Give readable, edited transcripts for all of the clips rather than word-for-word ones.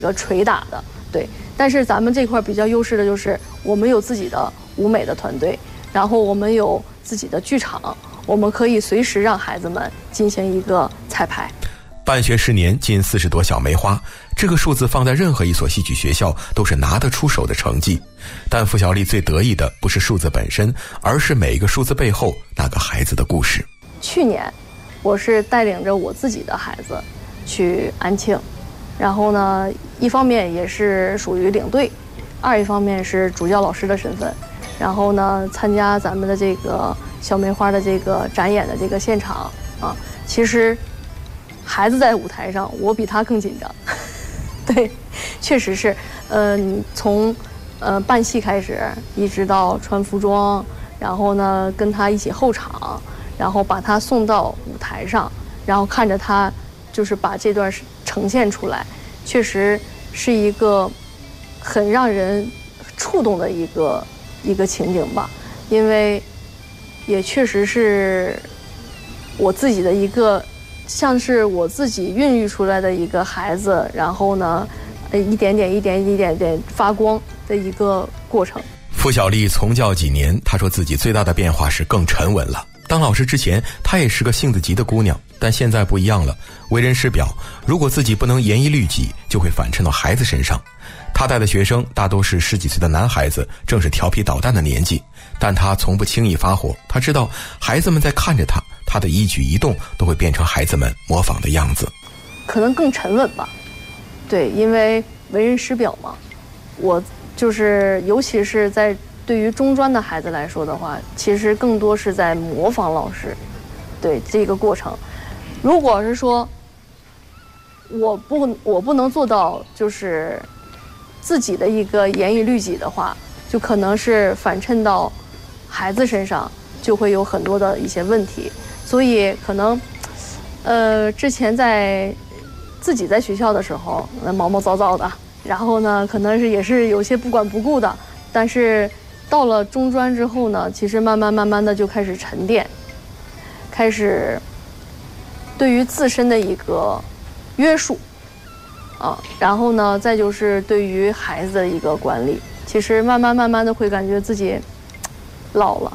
捶打的，对。但是咱们这块比较优势的就是我们有自己的舞美的团队，然后我们有自己的剧场，我们可以随时让孩子们进行一个彩排。 办学10年，近40朵小梅花，这个数字放在任何一所戏曲学校都是拿得出手的成绩。但付小丽最得意的不是数字本身，而是每一个数字背后那个孩子的故事。 去年我是带领着我自己的孩子去安庆，然后呢一方面也是属于领队，一方面是主教老师的身份，然后呢参加咱们的这个小梅花的这个展演的这个现场啊。其实孩子在舞台上，我比他更紧张。对，确实是，你从办戏开始，一直到穿服装，然后呢跟他一起候场，然后把他送到舞台上，然后看着他就是把这段呈现出来，确实是一个很让人触动的一个情景吧。因为也确实是我自己的一个，像是我自己孕育出来的一个孩子，然后呢一点点发光的一个过程。 付小丽从教几年，她说自己最大的变化是更沉稳了。当老师之前，她也是个性子急的姑娘，但现在不一样了，为人师表，如果自己不能严以律己，就会反衬到孩子身上。她带的学生大多是10几岁的男孩子，正是调皮捣蛋的年纪，但她从不轻易发火。她知道孩子们在看着她，她的一举一动都会变成孩子们模仿的样子。 可能更沉稳吧，对，因为为人师表嘛。我就是尤其是在对于中专的孩子来说的话，其实更多是在模仿老师，对这个过程。如果是说我不能做到就是自己的一个严以律己的话，就可能是反衬到孩子身上，就会有很多的一些问题。所以可能之前自己在学校的时候毛毛躁躁的，然后呢可能是也是有些不管不顾的，但是到了中专之后呢，其实慢慢的就开始沉淀，开始对于自身的一个约束啊，然后呢再就是对于孩子的一个管理，其实慢慢的会感觉自己老了。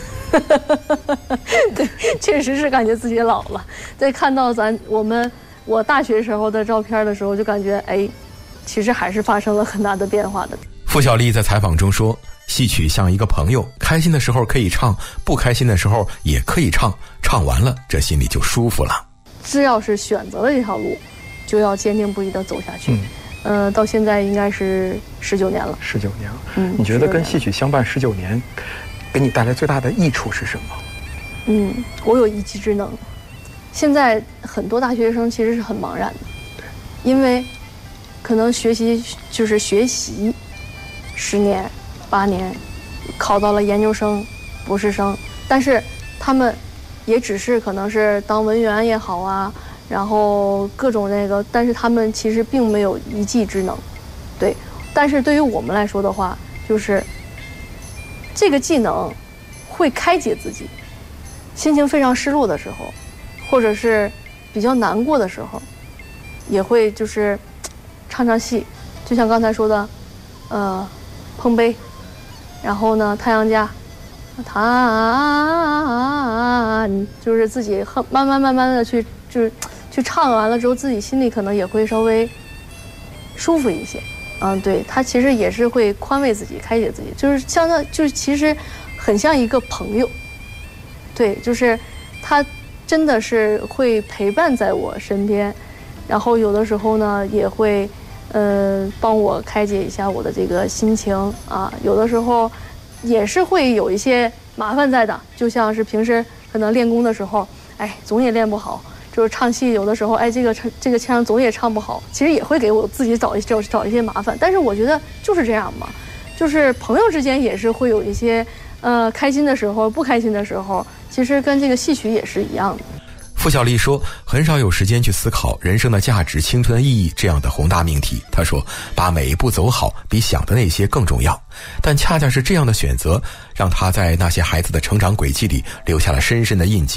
对，确实是感觉自己老了。在看到我大学时候的照片的时候，就感觉其实还是发生了很大的变化的。 付小丽在采访中说，戏曲像一个朋友，开心的时候可以唱，不开心的时候也可以唱，唱完了这心里就舒服了。 只要是选择了这条路，就要坚定不移地走下去。到现在应该是19年了。 19年了。你觉得跟戏曲相伴19年，给你带来最大的益处是什么？ 我有一技之能。现在很多大学生其实是很茫然的，因为可能学习10年8年，考到了研究生、博士生，但是他们也只是可能是当文员也好啊，然后各种但是他们其实并没有一技之能，对。但是对于我们来说的话，就是这个技能会开解自己，心情非常失落的时候，或者是比较难过的时候，也会就是唱唱戏，就像刚才说的，碰杯，然后呢太阳家，弹，就是自己慢慢的去唱完了之后，自己心里可能也会稍微舒服一些。对，他其实也是会宽慰自己，开解自己，就是其实很像一个朋友。对，就是他真的是会陪伴在我身边，然后有的时候呢也会帮我开解一下我的这个心情啊，有的时候也是会有一些麻烦在的，就像是平时可能练功的时候，总也练不好，就是唱戏有的时候这个腔总也唱不好，其实也会给我自己找一些麻烦。但是我觉得就是这样嘛，就是朋友之间也是会有一些开心的时候，不开心的时候，其实跟这个戏曲也是一样的。 付小丽说，很少有时间去思考人生的价值、青春的意义这样的宏大命题。她说，把每一步走好比想的那些更重要。但恰恰是这样的选择，让她在那些孩子的成长轨迹里留下了深深的印记。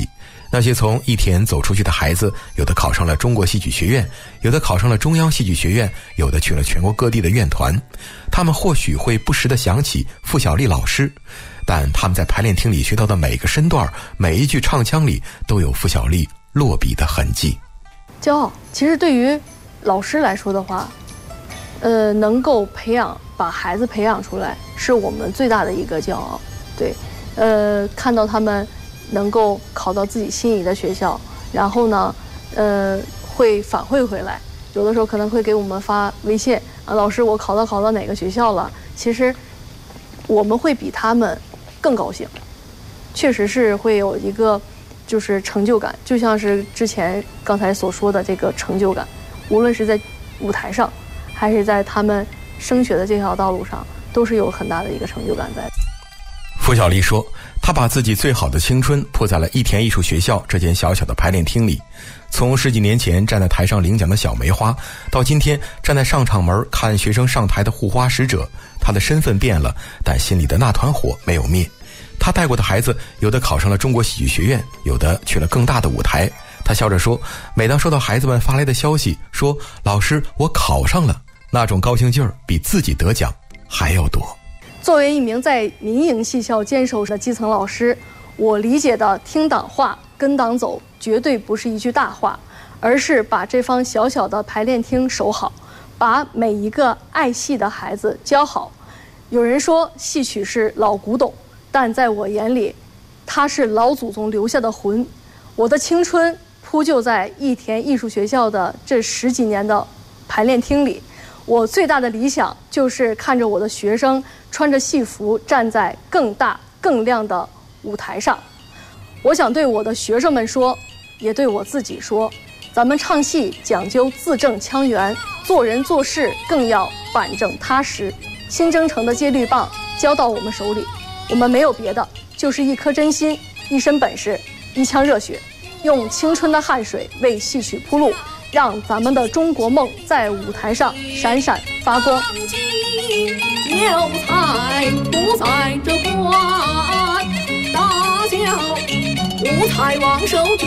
那些从义田走出去的孩子，有的考上了中国戏剧学院，有的考上了中央戏剧学院，有的去了全国各地的院团。他们或许会不时地想起傅小丽老师，但他们在排练厅里学到的每个身段，每一句唱腔里都有傅小丽落笔的痕迹。 骄傲，其实对于老师来说的话，能够把孩子培养出来，是我们最大的一个骄傲。对，看到他们能够考到自己心仪的学校，然后呢，会反馈回来，有的时候可能会给我们发微信啊，老师我考到哪个学校了。其实我们会比他们更高兴，确实是会有一个就是成就感，就像是之前刚才所说的这个成就感，无论是在舞台上，还是在他们升学的这条道路上，都是有很大的一个成就感在的。 傅小丽说，她把自己最好的青春扑在了义田艺术学校这间小小的排练厅里，从10几年前站在台上领奖的小梅花，到今天站在上场门看学生上台的护花使者，她的身份变了，但心里的那团火没有灭。她带过的孩子，有的考上了中国戏剧学院，有的去了更大的舞台。她笑着说，每当收到孩子们发来的消息，说老师我考上了，那种高兴劲儿比自己得奖还要多。 作为一名在民营戏校坚守的基层老师，我理解的听党话跟党走绝对不是一句大话，而是把这方小小的排练厅守好，把每一个爱戏的孩子教好。有人说戏曲是老古董，但在我眼里，它是老祖宗留下的魂。我的青春铺就在义田艺术学校的这10几年的排练厅里，我最大的理想就是看着我的学生穿着戏服站在更大更亮的舞台上。我想对我的学生们说，也对我自己说，咱们唱戏讲究字正腔圆，做人做事更要板正踏实。新征程的接力棒交到我们手里，我们没有别的，就是一颗真心，一身本事，一腔热血，用青春的汗水为戏曲铺路，让咱们的中国梦在舞台上闪闪发光。 有才不在这关，大叫五彩王手举